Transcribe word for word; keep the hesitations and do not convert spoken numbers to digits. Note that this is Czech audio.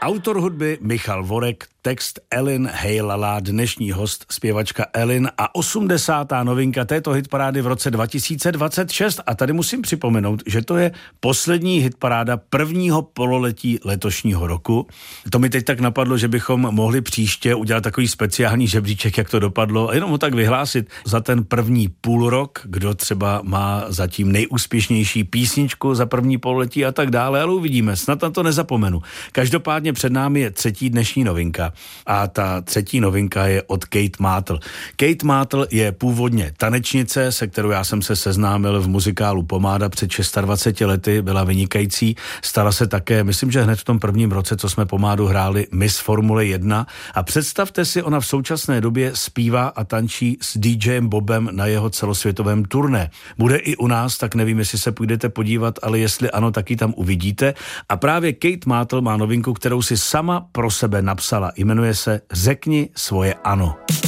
Autor hudby Michal Vorek, text Elin Hejlala, dnešní host zpěvačka Elin a osmdesátá novinka této hitparády v roce dva tisíce dvacet šest. A tady musím připomenout, že to je poslední hitparáda prvního pololetí letošního roku. To mi teď tak napadlo, že bychom mohli příště udělat takový speciální žebříček, jak to dopadlo, a jenom ho tak vyhlásit za ten první půlrok, kdo třeba má zatím nejúspěšnější písničku za první pololetí a tak dále, ale uvidíme, snad na to nezapomenu. Každopádně před námi je třetí dnešní novinka a ta třetí novinka je od Kate Mátl. Kate Mátl je původně tanečnice, se kterou já jsem se seznámil v muzikálu Pomáda před dvaceti šesti lety, byla vynikající, stala se také, myslím, že hned v tom prvním roce, co jsme Pomádu hráli, Miss Formule jedna a představte si, ona v současné době zpívá a tančí s DJem Bobem na jeho celosvětovém turné. Bude i u nás, tak nevím, jestli se půjdete podívat, ale jestli ano, tak ji tam uvidíte. A právě Kate Mátl má novinku, kterou si sama pro sebe napsala. Jmenuje se Řekni svoje ano.